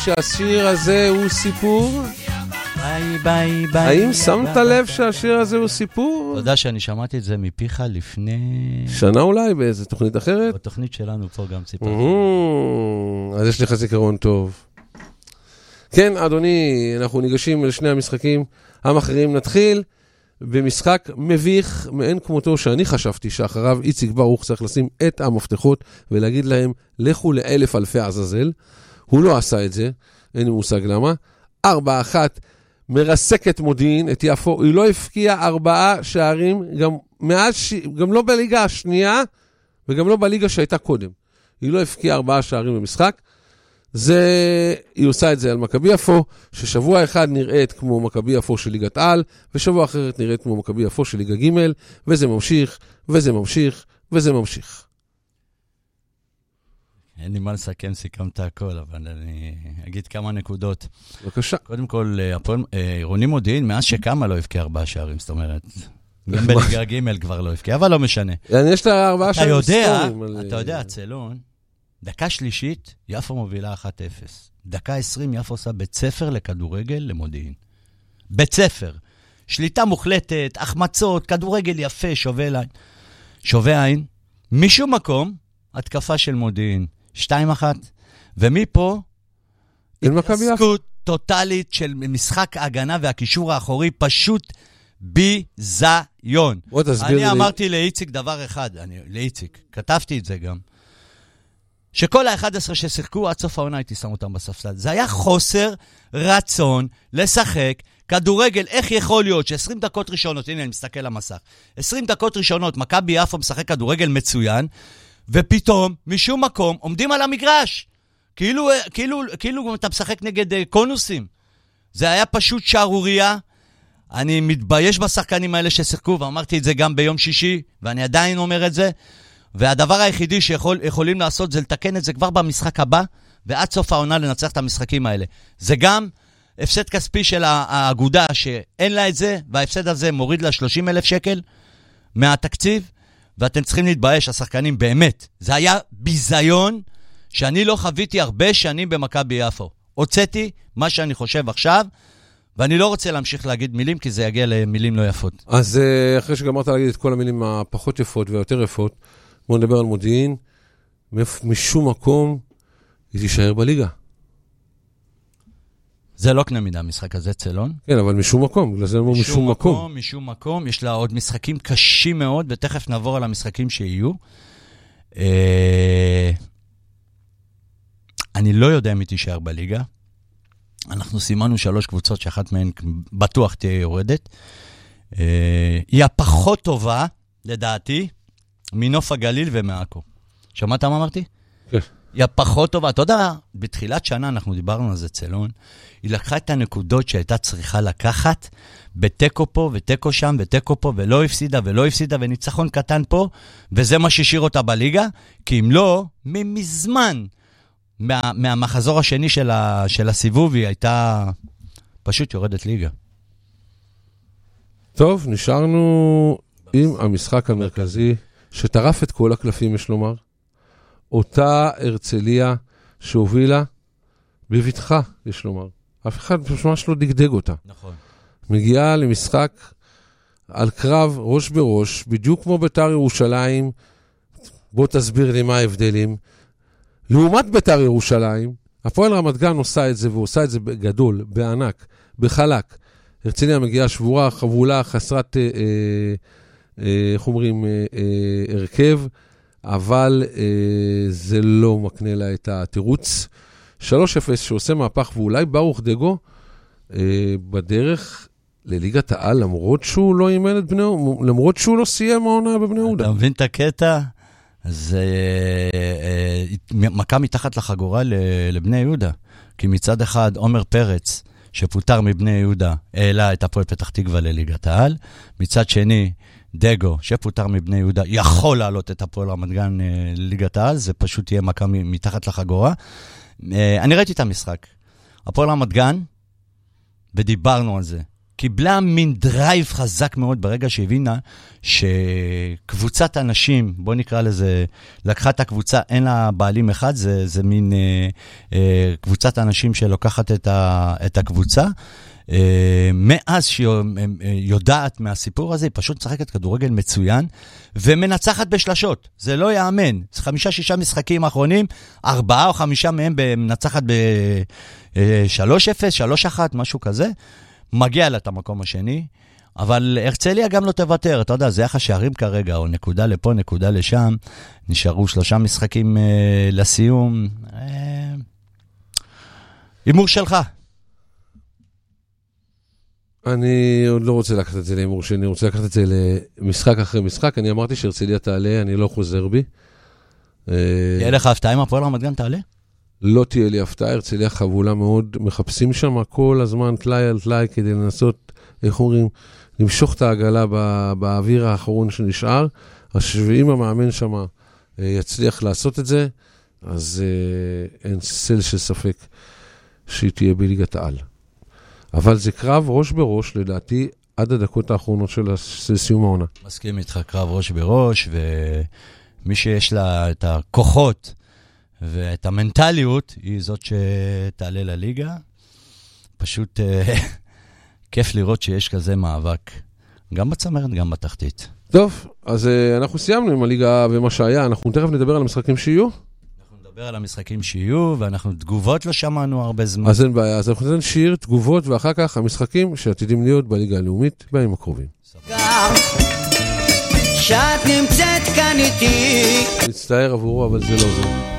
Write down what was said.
שהשיר הזה הוא סיפור? ביי ביי ביי. האם שמת לב שהשיר הזה הוא סיפור? אתה יודע שאני שמעתי את זה מפיך לפני... שנה אולי, באיזה תוכנית אחרת? בתוכנית שלנו פה גם סיפור. אז יש לך זיכרון טוב. כן, אדוני, אנחנו ניגשים לשני המשחקים המאחרים. נתחיל במשחק מביך מאין כמותו, שאני חשבתי שאחריו איציק ברוך צריך לשים את המפתחות ולהגיד להם, לכו לאלף אלפי עזאזל. הוא לא עשה את זה, אין לי מושג למה. 4-1 מרסקת מודיעין את יפו, היא לא הפקיעה 4 שערים, גם לא בליגה השנייה, וגם לא בליגה שהייתה קודם. היא לא הפקיעה 4 שערים במשחק, היא עושה את זה על מכבי יפו, ששבוע אחד נראית כמו מכבי יפו של ליגת על, ושבוע אחרת נראית כמו מכבי יפו של ליגה ג', וזה ממשיך, וזה ממשיך, וזה ממשיך. אין לי מה לסכם, סיכמת הכל, אבל אני אגיד כמה נקודות. בבקשה. קודם כל, עירוני מודיעין, מאז שקמה לא הפקיע 4 שערים, זאת אומרת, גם בליגה ג' כבר לא הפקיע, אבל לא משנה. יש לה 4 שערים היסטוריים. אתה יודע, צלון, דקה שלישית, יפו מובילה 1-0. דקה 20, יפו עושה בית ספר לכדורגל למודיעין. בית ספר. שליטה מוחלטת, החמצות, כדורגל יפה, שווה עין. משום מקום, התקפה של מודיעין. 2-1. ומפה, התעסקות טוטלית של משחק ההגנה והקישור האחורי, פשוט ביזיון. אני אמרתי לאיציק דבר אחד, לאיציק, כתבתי את זה גם. שכל ה-11 ששיחקו עד סוף העונה הייתי שם אותם בספסל. זה היה חוסר רצון לשחק כדורגל. איך יכול להיות ש20 דקות ראשונות, הנה אני מסתכל על המסך, 20 דקות ראשונות, מכבי יפו משחק כדורגל מצוין, ופתאום משום מקום עומדים על המגרש. כאילו אתה משחק נגד קונוסים. זה היה פשוט שערוריה. אני מתבייש בשחקנים האלה ששיחקו, ואמרתי את זה גם ביום שישי, ואני עדיין אומר את זה. והדבר היחידי שיכולים לעשות זה לתקן את זה כבר במשחק הבא, ועד סוף העונה לנצח את המשחקים האלה. זה גם הפסד כספי של האגודה שאין לה את זה, וההפסד הזה מוריד לה 30,000 שקל מהתקציב, ואתם צריכים להתבייש, השחקנים באמת. זה היה ביזיון שאני לא חוויתי הרבה שנים במכבי יפו. הוצאתי מה שאני חושב עכשיו, ואני לא רוצה להמשיך להגיד מילים, כי זה יגיע למילים לא יפות. אז אחרי שגמרת להגיד את כל המילים הפחות יפות והיותר יפות, בואו נדבר על מודיעין. משום מקום היא תישאר בליגה. זה לא קנה מידה, המשחק הזה, צלון. כן, אבל משום מקום, בגלל זה משום מקום. משום מקום, יש לה עוד משחקים קשים מאוד, ותכף נעבור על המשחקים שיהיו. אני לא יודע אם היא תישאר בליגה. אנחנו סימנו 3 קבוצות, שאחת מהן בטוח תהיה יורדת. היא הפחות טובה, לדעתי, מנוף הגליל ומעכו. שמעת מה אמרתי? כן. היא הפחות טובה. אתה יודע, בתחילת שנה אנחנו דיברנו על זה, צלון. היא לקחה את הנקודות שהייתה צריכה לקחת, בטקו פה וטקו שם וטקו פה, ולא הפסידה ולא הפסידה, וניצחון קטן פה, וזה מה שהשאיר אותה בליגה, כי אם לא, מזמן, מהמחזור השני של הסיבוב, היא הייתה פשוט יורדת ליגה. טוב, נשארנו עם המשחק המרכזי, שטרף את כל הקלפים, יש לומר. אותה הרצליה שהובילה בבטחה, יש לומר. אף אחד ממש לא דגדג אותה. נכון. מגיעה למשחק על קרב ראש בראש, בדיוק כמו בית"ר ירושלים. בוא תסביר לי מה ההבדלים. לעומת בית"ר ירושלים, הפועל רמת גן עושה את זה, ועושה את זה בגדול, בענק, בחלק. הרצליה מגיעה שבורה, חבולה, חסרת, איך אומרים, הרכב, אבל זה לא מקנה לה את התירוץ. 3-0 שעושה מהפך, ואולי ברוך דגו בדרך לליגת העל, למרות שהוא לא אימן את בני יהודה, למרות שהוא לא סיים העונה בבני יהודה. אתה מבין את הקטע? זה מכה מתחת לחגורה לבני יהודה. כי מצד אחד, עומר פרץ, שפוטר מבני יהודה, העלה את הפועל פתח תקווה לליגת העל. מצד שני, דגו, שפוטר מבני יהודה, יכול לעלות את הפועל רמת גן לליגת העל. זה פשוט יהיה מכה מתחת לחגורה. אני ראיתי את המשחק. הפועל רמת גן, ודיברנו על זה. קיבלה מין דרייב חזק מאוד ברגע שהבינה שקבוצת אנשים, בוא נקרא לזה, לקחה את הקבוצה, אין לה בעלים אחד, זה מין קבוצת אנשים שלוקחת את הקבוצה. מאז שהיא יודעת מהסיפור הזה, היא פשוט משחקת כדורגל מצוין, ומנצחת בשלשות. זה לא יאמן. 5-6 משחקים האחרונים, 4 או 5 מהם מנצחת ב-3-0, 3-1, משהו כזה. מגיע לה את המקום השני, אבל הרצליה גם לא תוותר. אתה יודע, זה יחס שערים כרגע, או נקודה לפה, נקודה לשם. נשארו 3 משחקים לסיום. הימור שלך. אני עוד לא רוצה לקחת את זה להימור שני, אני רוצה לקחת את זה למשחק אחרי משחק. אני אמרתי שהרצליה תעלה, אני לא חוזר בי. יהיה לך הפתעה אם הפועל רמת גן תעלה? לא תהיה לי הפתעה, הרצליה חבולה מאוד, מחפשים שם כל הזמן טלאי על טלאי כדי לנסות, איך אומרים, למשוך את העגלה באוויר האחרון שנשאר. השביעים המאמן שם יצליח לעשות את זה, אז אין צל של ספק שהיא תהיה בליגת העל. אבל זה קרב ראש בראש, לדעתי, עד הדקות האחרונות של סיום העונה. מסכים איתך, קרב ראש בראש, ומי שיש לה את הכוחות ואת המנטליות, היא זאת שתעלה לליגה. פשוט כיף לראות שיש כזה מאבק, גם בצמרת, גם בתחתית. טוב, אז אנחנו סיימנו עם הליגה ומה שהיה, אנחנו תכף נדבר על המשחקים שיהיו. נדבר על המשחקים שיהיו, ואנחנו תגובות לא שמענו הרבה זמן. אז אין בעיה, אז אנחנו ניתן שיר, תגובות, ואחר כך המשחקים שעתידים להיות בליגה הלאומית בימים הקרובים. שאת נמצאת כאן איתי. מצטער עבורו, אבל זה לא זה.